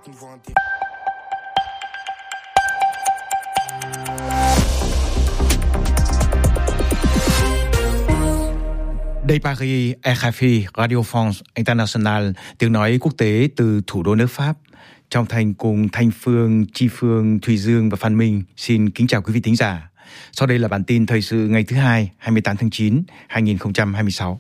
Đây Paris, RFI, Radio France International, tiếng nói quốc tế từ thủ đô nước Pháp. Trong Thành cùng Thanh Phương, Chi Phương, Thùy Dương và Phan Minh xin kính chào quý vị thính giả. Sau đây là bản tin thời sự ngày thứ Hai, 28 tháng 9, 2026.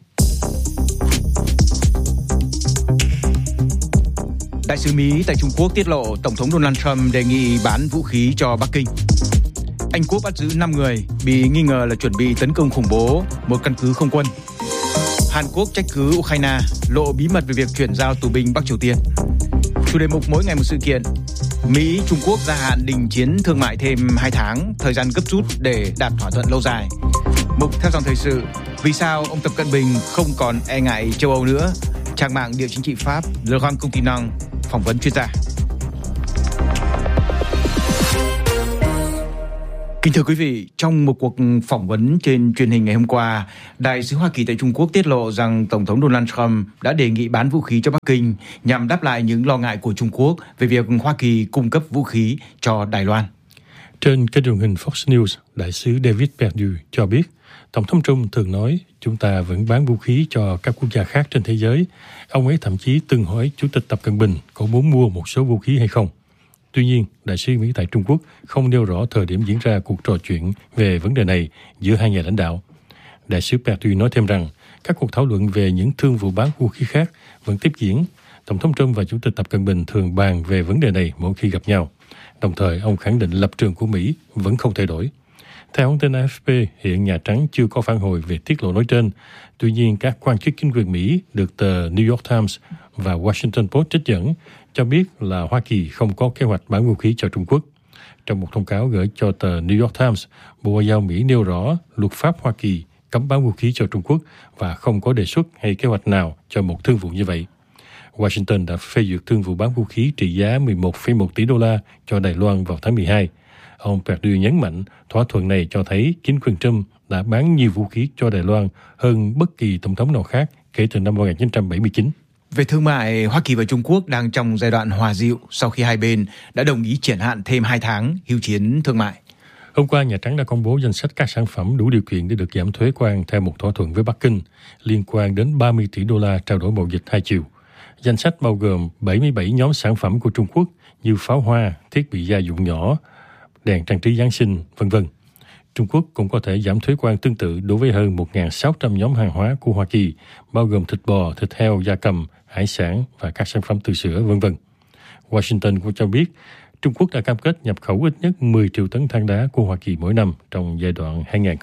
Đại sứ Mỹ tại Trung Quốc tiết lộ Tổng thống Donald Trump đề nghị bán vũ khí cho Bắc Kinh. Anh Quốc bắt giữ 5 người bị nghi ngờ là chuẩn bị tấn công khủng bố một căn cứ không quân. Hàn Quốc trách cứ Ukraine lộ bí mật về việc chuyển giao tù binh Bắc Triều Tiên. Chủ đề mục mỗi ngày một sự kiện. Mỹ, Trung Quốc gia hạn đình chiến thương mại thêm 2 tháng, thời gian gấp rút để đạt thỏa thuận lâu dài. Mục theo dòng thời sự. Vì sao ông Tập Cận Bình không còn e ngại châu Âu nữa? Trang mạng Địa chính trị Pháp Le Grand Continent phỏng vấn chuyên gia. Kính thưa quý vị, trong một cuộc phỏng vấn trên truyền hình ngày hôm qua, Đại sứ Hoa Kỳ tại Trung Quốc tiết lộ rằng Tổng thống Donald Trump đã đề nghị bán vũ khí cho Bắc Kinh nhằm đáp lại những lo ngại của Trung Quốc về việc Hoa Kỳ cung cấp vũ khí cho Đài Loan. Trên kênh truyền hình Fox News, Đại sứ David Perdue cho biết, Tổng thống Trump thường nói chúng ta vẫn bán vũ khí cho các quốc gia khác trên thế giới. Ông ấy thậm chí từng hỏi Chủ tịch Tập Cận Bình có muốn mua một số vũ khí hay không. Tuy nhiên, Đại sứ Mỹ tại Trung Quốc không nêu rõ thời điểm diễn ra cuộc trò chuyện về vấn đề này giữa hai nhà lãnh đạo. Đại sứ Perdue nói thêm rằng các cuộc thảo luận về những thương vụ bán vũ khí khác vẫn tiếp diễn. Tổng thống Trump và Chủ tịch Tập Cận Bình thường bàn về vấn đề này mỗi khi gặp nhau. Đồng thời, ông khẳng định lập trường của Mỹ vẫn không thay đổi. Theo hãng tin AFP, hiện Nhà Trắng chưa có phản hồi về tiết lộ nói trên. Tuy nhiên, các quan chức chính quyền Mỹ được tờ New York Times và Washington Post trích dẫn cho biết là Hoa Kỳ không có kế hoạch bán vũ khí cho Trung Quốc. Trong một thông cáo gửi cho tờ New York Times, Bộ Ngoại giao Mỹ nêu rõ luật pháp Hoa Kỳ cấm bán vũ khí cho Trung Quốc và không có đề xuất hay kế hoạch nào cho một thương vụ như vậy. Washington đã phê duyệt thương vụ bán vũ khí trị giá 11,1 tỷ đô la cho Đài Loan vào tháng 12. Ông Perdue nhấn mạnh thỏa thuận này cho thấy chính quyền Trump đã bán nhiều vũ khí cho Đài Loan hơn bất kỳ tổng thống nào khác kể từ năm 1979. Về thương mại, Hoa Kỳ và Trung Quốc đang trong giai đoạn hòa dịu sau khi hai bên đã đồng ý triển hạn thêm 2 tháng hưu chiến thương mại. Hôm qua, Nhà Trắng đã công bố danh sách các sản phẩm đủ điều kiện để được giảm thuế quan theo một thỏa thuận với Bắc Kinh liên quan đến 30 tỷ đô la trao đổi mậu dịch hai chiều. Danh sách bao gồm 77 nhóm sản phẩm của Trung Quốc như pháo hoa, thiết bị gia dụng nhỏ, đèn trang trí Giáng sinh, v.v. Trung Quốc cũng có thể giảm thuế quan tương tự đối với hơn 1.600 nhóm hàng hóa của Hoa Kỳ, bao gồm thịt bò, thịt heo, gia cầm, hải sản và các sản phẩm từ sữa, v.v. Washington cũng cho biết Trung Quốc đã cam kết nhập khẩu ít nhất 10 triệu tấn than đá của Hoa Kỳ mỗi năm trong giai đoạn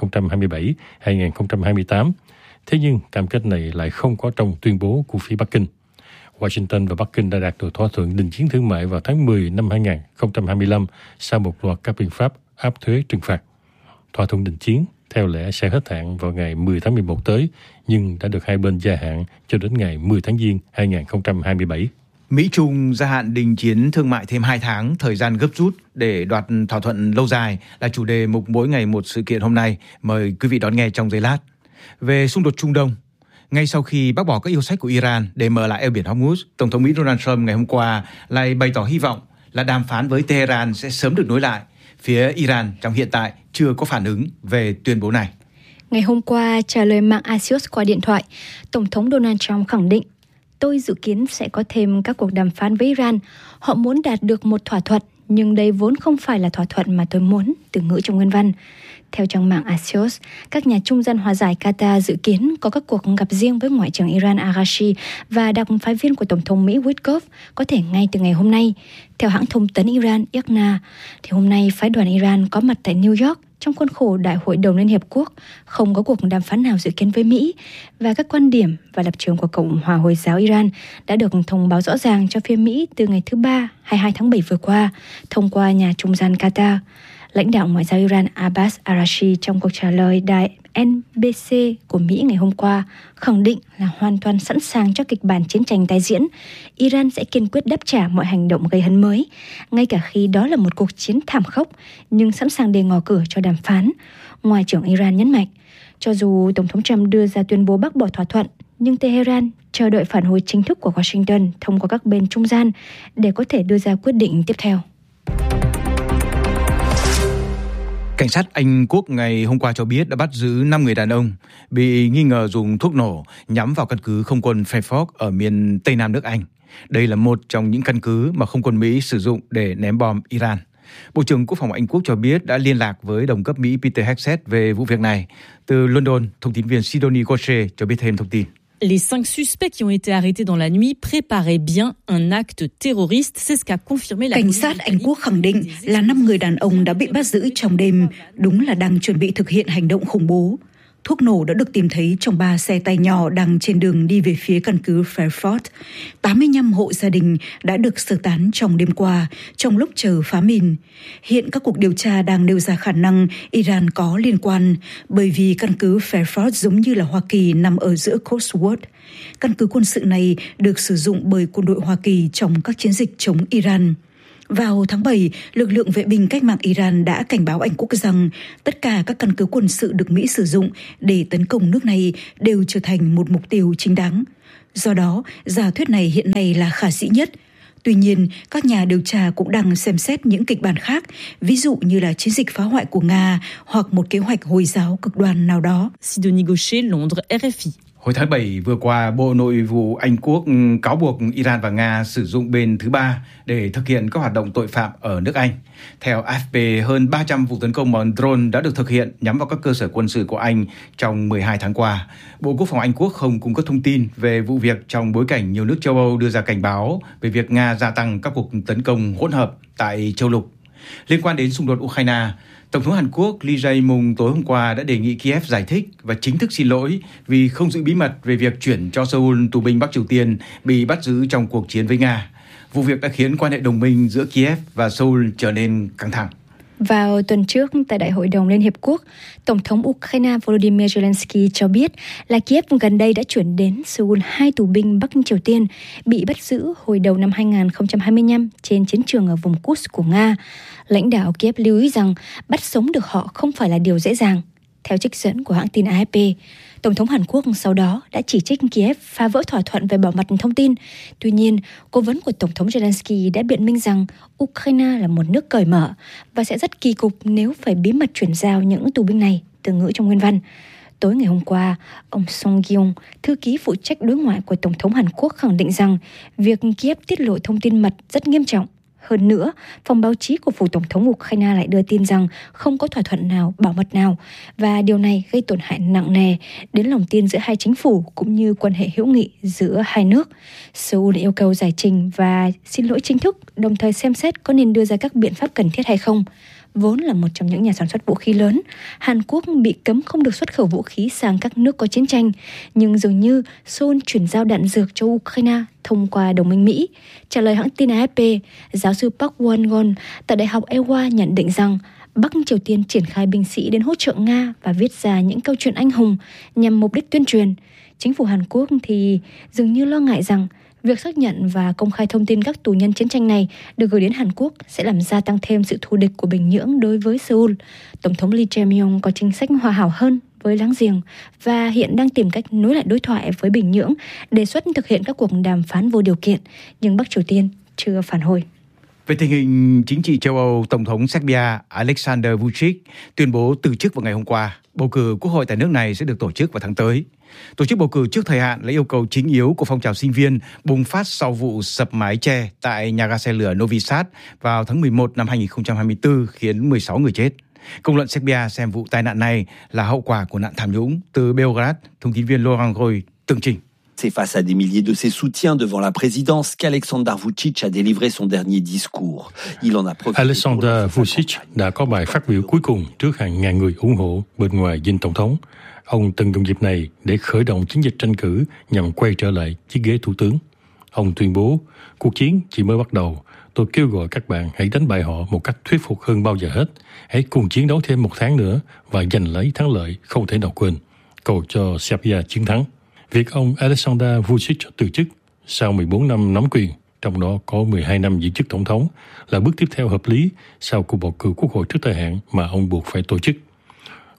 2027-2028. Thế nhưng cam kết này lại không có trong tuyên bố của phía Bắc Kinh. Washington và Bắc Kinh đã đạt được thỏa thuận đình chiến thương mại vào tháng 10 năm 2025 sau một loạt các biện pháp áp thuế trừng phạt. Thỏa thuận đình chiến theo lẽ sẽ hết hạn vào ngày 10 tháng 11 tới, nhưng đã được hai bên gia hạn cho đến ngày 10 tháng Giêng 2027. Mỹ-Trung gia hạn đình chiến thương mại thêm 2 tháng, thời gian gấp rút để đoạt thỏa thuận lâu dài là chủ đề mục mỗi ngày một sự kiện hôm nay. Mời quý vị đón nghe trong giây lát. Về xung đột Trung Đông, ngay sau khi bác bỏ các yêu sách của Iran để mở lại eo biển Hormuz, Tổng thống Mỹ Donald Trump ngày hôm qua lại bày tỏ hy vọng là đàm phán với Tehran sẽ sớm được nối lại. Phía Iran trong hiện tại chưa có phản ứng về tuyên bố này. Ngày hôm qua, trả lời mạng Axios qua điện thoại, Tổng thống Donald Trump khẳng định tôi dự kiến sẽ có thêm các cuộc đàm phán với Iran. Họ muốn đạt được một thỏa thuận, nhưng đây vốn không phải là thỏa thuận mà tôi muốn, từ ngữ trong nguyên văn. Theo trang mạng Axios, các nhà trung gian hòa giải Qatar dự kiến có các cuộc gặp riêng với Ngoại trưởng Iran Araghchi và đặc phái viên của Tổng thống Mỹ Witkoff có thể ngay từ ngày hôm nay. Theo hãng thông tấn Iran IRNA, thì hôm nay phái đoàn Iran có mặt tại New York trong khuôn khổ Đại hội đồng Liên Hiệp Quốc, không có cuộc đàm phán nào dự kiến với Mỹ, và các quan điểm và lập trường của Cộng hòa Hồi giáo Iran đã được thông báo rõ ràng cho phía Mỹ từ ngày thứ Ba, 22 tháng 7 vừa qua, thông qua nhà trung gian Qatar. Lãnh đạo Ngoại giao Iran Abbas Araghchi trong cuộc trả lời đài NBC của Mỹ ngày hôm qua khẳng định là hoàn toàn sẵn sàng cho kịch bản chiến tranh tái diễn. Iran sẽ kiên quyết đáp trả mọi hành động gây hấn mới, ngay cả khi đó là một cuộc chiến thảm khốc, nhưng sẵn sàng để ngỏ cửa cho đàm phán. Ngoại trưởng Iran nhấn mạnh, cho dù Tổng thống Trump đưa ra tuyên bố bác bỏ thỏa thuận, nhưng Tehran chờ đợi phản hồi chính thức của Washington thông qua các bên trung gian để có thể đưa ra quyết định tiếp theo. Cảnh sát Anh Quốc ngày hôm qua cho biết đã bắt giữ 5 người đàn ông bị nghi ngờ dùng thuốc nổ nhắm vào căn cứ không quân Fairford ở miền Tây Nam nước Anh. Đây là một trong những căn cứ mà không quân Mỹ sử dụng để ném bom Iran. Bộ trưởng Quốc phòng Anh Quốc cho biết đã liên lạc với đồng cấp Mỹ Peter Hegseth về vụ việc này. Từ London, thông tin viên Sidonie Gaucher cho biết thêm thông tin. Les 5 suspects qui ont été arrêtés dans la nuit préparaient bien un acte terroriste, c'est ce qu'a confirmé la Cảnh sát Anh Quốc khẳng định là 5 người đàn ông đã bị bắt giữ trong đêm, đúng là đang chuẩn bị thực hiện hành động khủng bố. Thuốc nổ đã được tìm thấy trong 3 xe tay nhỏ đang trên đường đi về phía căn cứ Fairford. 85 hộ gia đình đã được sơ tán trong đêm qua, trong lúc chờ phá mìn. Hiện các cuộc điều tra đang nêu ra khả năng Iran có liên quan, bởi vì căn cứ Fairford giống như là Hoa Kỳ nằm ở giữa Cotswold. Căn cứ quân sự này được sử dụng bởi quân đội Hoa Kỳ trong các chiến dịch chống Iran. Vào tháng 7, lực lượng vệ binh cách mạng Iran đã cảnh báo Anh Quốc rằng tất cả các căn cứ quân sự được Mỹ sử dụng để tấn công nước này đều trở thành một mục tiêu chính đáng. Do đó, giả thuyết này hiện nay là khả dĩ nhất. Tuy nhiên, các nhà điều tra cũng đang xem xét những kịch bản khác, ví dụ như là chiến dịch phá hoại của Nga hoặc một kế hoạch Hồi giáo cực đoan nào đó. Sidonie Gaucher, Londres, RFI. Hồi tháng 7 vừa qua, Bộ Nội vụ Anh Quốc cáo buộc Iran và Nga sử dụng bên thứ ba để thực hiện các hoạt động tội phạm ở nước Anh. Theo AFP, hơn 300 vụ tấn công bằng drone đã được thực hiện nhắm vào các cơ sở quân sự của Anh trong 12 tháng qua. Bộ Quốc phòng Anh Quốc không cung cấp thông tin về vụ việc trong bối cảnh nhiều nước châu Âu đưa ra cảnh báo về việc Nga gia tăng các cuộc tấn công hỗn hợp tại châu lục. Liên quan đến xung đột Ukraine, Tổng thống Hàn Quốc Lee Jae-myung tối hôm qua đã đề nghị Kiev giải thích và chính thức xin lỗi vì không giữ bí mật về việc chuyển cho Seoul tù binh Bắc Triều Tiên bị bắt giữ trong cuộc chiến với Nga. Vụ việc đã khiến quan hệ đồng minh giữa Kiev và Seoul trở nên căng thẳng. Vào tuần trước, tại Đại hội đồng Liên Hiệp Quốc, Tổng thống Ukraine Volodymyr Zelensky cho biết là Kiev gần đây đã chuyển đến Seoul 2 tù binh Bắc Triều Tiên bị bắt giữ hồi đầu năm 2025 trên chiến trường ở vùng Kursk của Nga. Lãnh đạo Kiev lưu ý rằng bắt sống được họ không phải là điều dễ dàng. Theo trích dẫn của hãng tin AFP, Tổng thống Hàn Quốc sau đó đã chỉ trích Kiev phá vỡ thỏa thuận về bảo mật thông tin. Tuy nhiên, cố vấn của Tổng thống Zelensky đã biện minh rằng Ukraine là một nước cởi mở và sẽ rất kỳ cục nếu phải bí mật chuyển giao những tù binh này, từ ngữ trong nguyên văn. Tối ngày hôm qua, ông Song Gyong, thư ký phụ trách đối ngoại của Tổng thống Hàn Quốc khẳng định rằng việc Kiev tiết lộ thông tin mật rất nghiêm trọng. Hơn nữa, phòng báo chí của phủ Tổng thống Ukraine lại đưa tin rằng không có thỏa thuận nào, bảo mật nào, và điều này gây tổn hại nặng nề đến lòng tin giữa hai chính phủ cũng như quan hệ hữu nghị giữa hai nước. Seoul yêu cầu giải trình và xin lỗi chính thức, đồng thời xem xét có nên đưa ra các biện pháp cần thiết hay không. Vốn là một trong những nhà sản xuất vũ khí lớn, Hàn Quốc bị cấm không được xuất khẩu vũ khí sang các nước có chiến tranh, nhưng dường như Seoul chuyển giao đạn dược cho Ukraine thông qua đồng minh Mỹ. Trả lời hãng tin AFP, giáo sư Park Won-gon tại Đại học Ewha nhận định rằng Bắc Triều Tiên triển khai binh sĩ đến hỗ trợ Nga và viết ra những câu chuyện anh hùng nhằm mục đích tuyên truyền. Chính phủ Hàn Quốc thì dường như lo ngại rằng việc xác nhận và công khai thông tin các tù nhân chiến tranh này được gửi đến Hàn Quốc sẽ làm gia tăng thêm sự thù địch của Bình Nhưỡng đối với Seoul. Tổng thống Lee Jae-myung có chính sách hòa hảo hơn với láng giềng và hiện đang tìm cách nối lại đối thoại với Bình Nhưỡng, đề xuất thực hiện các cuộc đàm phán vô điều kiện, nhưng Bắc Triều Tiên chưa phản hồi. Về tình hình chính trị châu Âu, Tổng thống Serbia Aleksandar Vučić tuyên bố từ chức vào ngày hôm qua. Bầu cử quốc hội tại nước này sẽ được tổ chức vào tháng tới. Tổ chức bầu cử trước thời hạn là yêu cầu chính yếu của phong trào sinh viên bùng phát sau vụ sập mái che tại nhà ga xe lửa Novi Sad vào tháng 11 năm 2024 khiến 16 người chết. Công luận Serbia xem vụ tai nạn này là hậu quả của nạn tham nhũng. Từ Belgrade, thông tin viên Laurent Roy tường trình. C'est face à des milliers de ses soutiens devant la présidence qu'Aleksandar Vučić a délivré son dernier discours. Il en a profité. Aleksandar Vučić đã có bài phát biểu cuối cùng trước hàng ngàn người ủng hộ bên ngoài dinh tổng thống. Ông từng dùng dịp này để khởi động chiến dịch tranh cử nhằm quay trở lại chiếc ghế thủ tướng. Ông tuyên bố, cuộc chiến chỉ mới bắt đầu. Tôi kêu gọi các bạn hãy đánh bại họ một cách thuyết phục hơn bao giờ hết. Hãy cùng chiến đấu thêm 1 tháng nữa và giành lấy thắng lợi không thể nào quên. Cầu cho Serbia chiến thắng. Việc ông Aleksandar Vučić từ chức sau 14 năm nắm quyền, trong đó có 12 năm giữ chức tổng thống, là bước tiếp theo hợp lý sau cuộc bầu cử quốc hội trước thời hạn mà ông buộc phải tổ chức.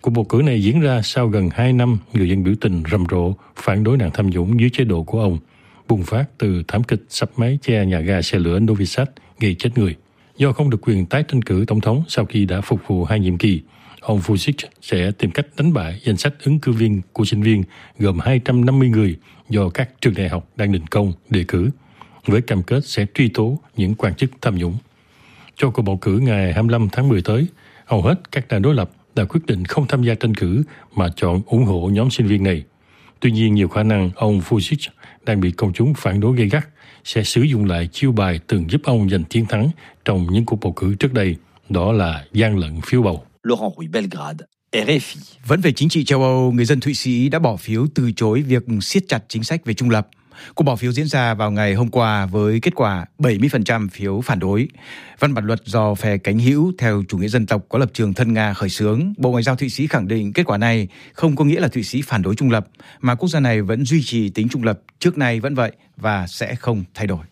Cuộc bầu cử này diễn ra sau gần 2 năm người dân biểu tình rầm rộ phản đối nạn tham nhũng dưới chế độ của ông, bùng phát từ thảm kịch sập mái che nhà ga xe lửa Novi Sad gây chết người. Do không được quyền tái tranh cử tổng thống sau khi đã phục vụ 2 nhiệm kỳ, ông Vučić sẽ tìm cách đánh bại danh sách ứng cử viên của sinh viên gồm 250 người do các trường đại học đang đình công đề cử, với cam kết sẽ truy tố những quan chức tham nhũng. Cho cuộc bầu cử ngày 25 tháng 10 tới, hầu hết các đảng đối lập đã quyết định không tham gia tranh cử mà chọn ủng hộ nhóm sinh viên này. Tuy nhiên, nhiều khả năng ông Vučić đang bị công chúng phản đối gay gắt sẽ sử dụng lại chiêu bài từng giúp ông giành chiến thắng trong những cuộc bầu cử trước đây, đó là gian lận phiếu bầu. Laurent Rouy, Belgrade, RFI. Vẫn về chính trị châu Âu, người dân Thụy Sĩ đã bỏ phiếu từ chối việc siết chặt chính sách về trung lập. Cuộc bỏ phiếu diễn ra vào ngày hôm qua với kết quả 70% phiếu phản đối. Văn bản luật do phe cánh hữu theo chủ nghĩa dân tộc có lập trường thân Nga khởi xướng, Bộ Ngoại giao Thụy Sĩ khẳng định kết quả này không có nghĩa là Thụy Sĩ phản đối trung lập, mà quốc gia này vẫn duy trì tính trung lập trước nay vẫn vậy và sẽ không thay đổi.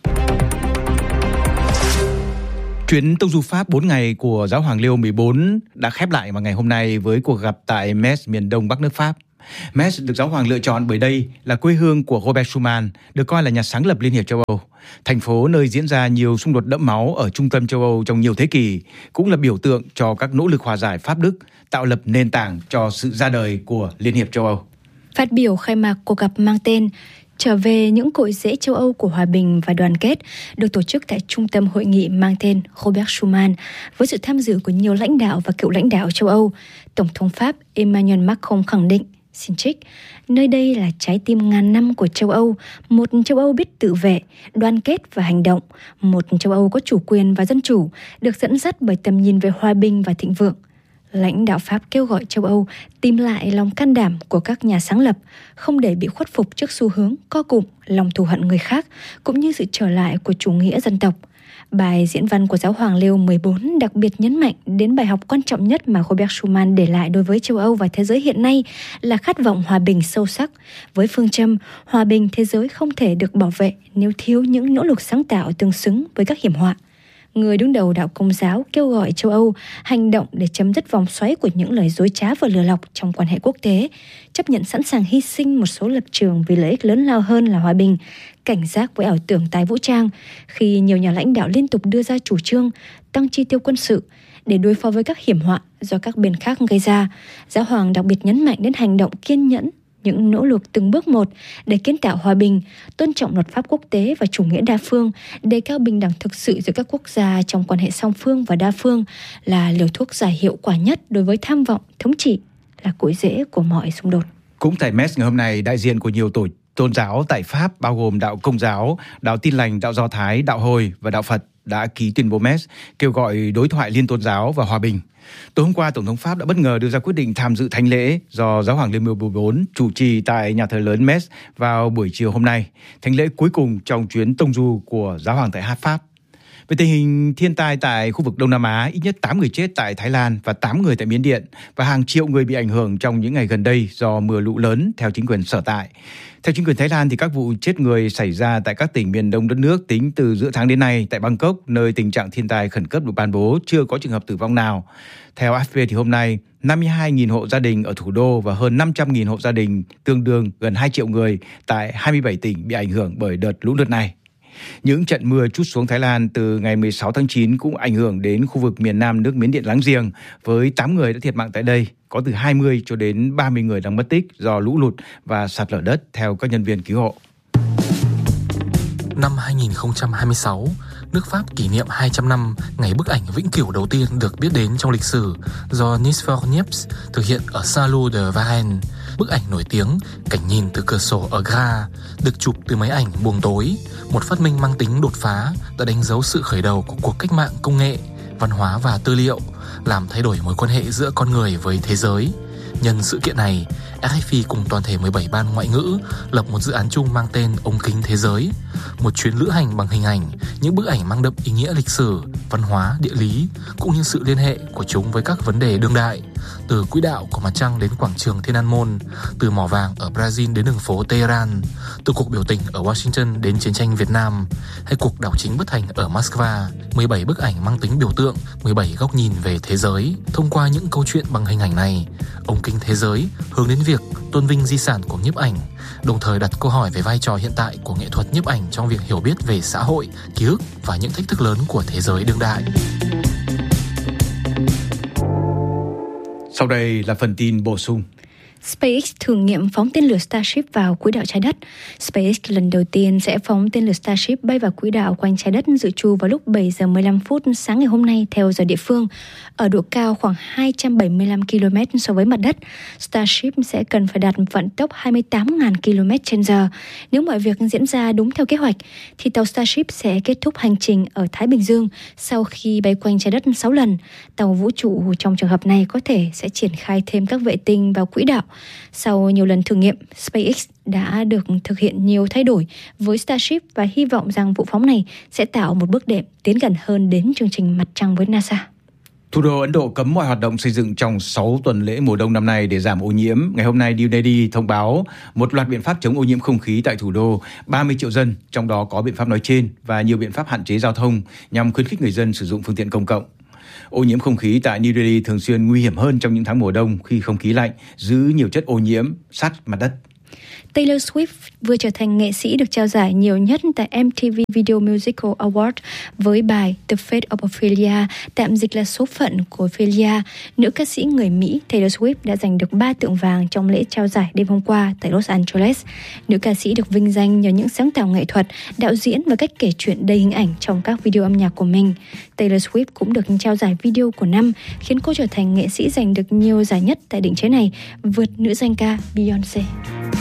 Chuyến tông du Pháp 4 ngày của Giáo hoàng Leo 14 đã khép lại vào ngày hôm nay với cuộc gặp tại Metz, miền đông bắc nước Pháp. Metz được Giáo hoàng lựa chọn bởi đây là quê hương của Robert Schuman, được coi là nhà sáng lập Liên hiệp châu Âu. Thành phố nơi diễn ra nhiều xung đột đẫm máu ở trung tâm châu Âu trong nhiều thế kỷ, cũng là biểu tượng cho các nỗ lực hòa giải Pháp-Đức, tạo lập nền tảng cho sự ra đời của Liên hiệp châu Âu. Phát biểu khai mạc cuộc gặp mang tên Trở về những cội rễ châu Âu của hòa bình và đoàn kết, được tổ chức tại trung tâm hội nghị mang tên Robert Schuman, với sự tham dự của nhiều lãnh đạo và cựu lãnh đạo châu Âu, Tổng thống Pháp Emmanuel Macron khẳng định, xin trích, nơi đây là trái tim ngàn năm của châu Âu, một châu Âu biết tự vệ, đoàn kết và hành động, một châu Âu có chủ quyền và dân chủ, được dẫn dắt bởi tầm nhìn về hòa bình và thịnh vượng. Lãnh đạo Pháp kêu gọi châu Âu tìm lại lòng can đảm của các nhà sáng lập, không để bị khuất phục trước xu hướng co cụm, lòng thù hận người khác, cũng như sự trở lại của chủ nghĩa dân tộc. Bài diễn văn của Giáo hoàng Leo 14 đặc biệt nhấn mạnh đến bài học quan trọng nhất mà Robert Schuman để lại đối với châu Âu và thế giới hiện nay là khát vọng hòa bình sâu sắc. Với phương châm, hòa bình thế giới không thể được bảo vệ nếu thiếu những nỗ lực sáng tạo tương xứng với các hiểm họa. Người đứng đầu đạo Công giáo kêu gọi châu Âu hành động để chấm dứt vòng xoáy của những lời dối trá và lừa lọc trong quan hệ quốc tế, chấp nhận sẵn sàng hy sinh một số lập trường vì lợi ích lớn lao hơn là hòa bình, cảnh giác với ảo tưởng tái vũ trang khi nhiều nhà lãnh đạo liên tục đưa ra chủ trương tăng chi tiêu quân sự để đối phó với các hiểm họa do các bên khác gây ra. Giáo hoàng đặc biệt nhấn mạnh đến hành động kiên nhẫn, những nỗ lực từng bước một để kiến tạo hòa bình, tôn trọng luật pháp quốc tế và chủ nghĩa đa phương, đề cao bình đẳng thực sự giữa các quốc gia trong quan hệ song phương và đa phương là liều thuốc giải hiệu quả nhất đối với tham vọng thống trị, là cội rễ của mọi xung đột. Cũng tại Metz ngày hôm nay, đại diện của nhiều tổ tôn giáo tại Pháp bao gồm đạo Công giáo, đạo Tin lành, đạo Do Thái, đạo Hồi và đạo Phật đã ký tuyên bố Metz kêu gọi đối thoại liên tôn giáo và hòa bình. Tối hôm qua, Tổng thống Pháp đã bất ngờ đưa ra quyết định tham dự thánh lễ do Giáo hoàng Leo 14 chủ trì tại nhà thờ lớn Metz vào buổi chiều hôm nay, thánh lễ cuối cùng trong chuyến tông du của Giáo hoàng tại Pháp. Về tình hình thiên tai tại khu vực Đông Nam Á, ít nhất 8 người chết tại Thái Lan và 8 người tại Miến Điện và hàng triệu người bị ảnh hưởng trong những ngày gần đây do mưa lũ lớn theo chính quyền sở tại. Theo chính quyền Thái Lan, thì các vụ chết người xảy ra tại các tỉnh miền đông đất nước tính từ giữa tháng đến nay tại Bangkok, nơi tình trạng thiên tai khẩn cấp được ban bố, chưa có trường hợp tử vong nào. Theo AFP thì hôm nay, 52.000 hộ gia đình ở thủ đô và hơn 500.000 hộ gia đình, tương đương gần 2 triệu người tại 27 tỉnh bị ảnh hưởng bởi đợt lũ lụt này. Những trận mưa trút xuống Thái Lan từ ngày 16 tháng 9 cũng ảnh hưởng đến khu vực miền nam nước Miến Điện láng giềng, với 8 người đã thiệt mạng tại đây, có từ 20 cho đến 30 người đang mất tích do lũ lụt và sạt lở đất theo các nhân viên cứu hộ. Năm 2026, nước Pháp kỷ niệm 200 năm ngày bức ảnh vĩnh cửu đầu tiên được biết đến trong lịch sử do Nice for Niepce thực hiện ở Saint-Lô de Varennes. Bức ảnh nổi tiếng cảnh nhìn từ cửa sổ ở Graz được chụp từ máy ảnh buồng tối, một phát minh mang tính đột phá đã đánh dấu sự khởi đầu của cuộc cách mạng công nghệ, văn hóa và tư liệu, làm thay đổi mối quan hệ giữa con người với thế giới. Nhân sự kiện này, RFI cùng toàn thể 17 ban ngoại ngữ lập một dự án chung mang tên Ống kính thế giới, một chuyến lữ hành bằng hình ảnh, những bức ảnh mang đậm ý nghĩa lịch sử, văn hóa, địa lý, cũng như sự liên hệ của chúng với các vấn đề đương đại, từ quỹ đạo của mặt trăng đến quảng trường Thiên An Môn, từ mỏ vàng ở Brazil đến đường phố Tehran, từ cuộc biểu tình ở Washington đến chiến tranh Việt Nam, hay cuộc đảo chính bất thành ở Moscow. 17 bức ảnh mang tính biểu tượng, 17 góc nhìn về thế giới. Thông qua những câu chuyện bằng hình ảnh này, ống kính thế giới hướng đến việc tôn vinh di sản của nhiếp ảnh, đồng thời đặt câu hỏi về vai trò hiện tại của nghệ thuật nhiếp ảnh trong việc hiểu biết về xã hội, ký ức và những thách thức lớn của thế giới đương đại. Sau đây là phần tin bổ sung. SpaceX thử nghiệm phóng tên lửa Starship vào quỹ đạo trái đất. SpaceX lần đầu tiên sẽ phóng tên lửa Starship bay vào quỹ đạo quanh trái đất dự trù vào lúc 7 giờ 15 phút sáng ngày hôm nay theo giờ địa phương, ở độ cao khoảng 275 km so với mặt đất. Starship sẽ cần phải đạt vận tốc 28.000 km/h. Nếu mọi việc diễn ra đúng theo kế hoạch, thì tàu Starship sẽ kết thúc hành trình ở Thái Bình Dương sau khi bay quanh trái đất 6 lần. Tàu vũ trụ trong trường hợp này có thể sẽ triển khai thêm các vệ tinh vào quỹ đạo. Sau nhiều lần thử nghiệm, SpaceX đã được thực hiện nhiều thay đổi với Starship và hy vọng rằng vụ phóng này sẽ tạo một bước đệm tiến gần hơn đến chương trình mặt trăng với NASA. Thủ đô Ấn Độ cấm mọi hoạt động xây dựng trong 6 tuần lễ mùa đông năm nay để giảm ô nhiễm. Ngày hôm nay, New Delhi thông báo một loạt biện pháp chống ô nhiễm không khí tại thủ đô. 30 triệu dân, trong đó có biện pháp nói trên và nhiều biện pháp hạn chế giao thông nhằm khuyến khích người dân sử dụng phương tiện công cộng. Ô nhiễm không khí tại New Delhi thường xuyên nguy hiểm hơn trong những tháng mùa đông khi không khí lạnh giữ nhiều chất ô nhiễm sát mặt đất. Taylor Swift vừa trở thành nghệ sĩ được trao giải nhiều nhất tại MTV Video Musical Award với bài The Fate of Ophelia, tạm dịch là Số phận của Ophelia. Nữ ca sĩ người Mỹ Taylor Swift đã giành được 3 tượng vàng trong lễ trao giải đêm hôm qua tại Los Angeles. Nữ ca sĩ được vinh danh nhờ những sáng tạo nghệ thuật, đạo diễn và cách kể chuyện đầy hình ảnh trong các video âm nhạc của mình. Taylor Swift cũng được trao giải video của năm, khiến cô trở thành nghệ sĩ giành được nhiều giải nhất tại định chế này, vượt nữ danh ca Beyoncé.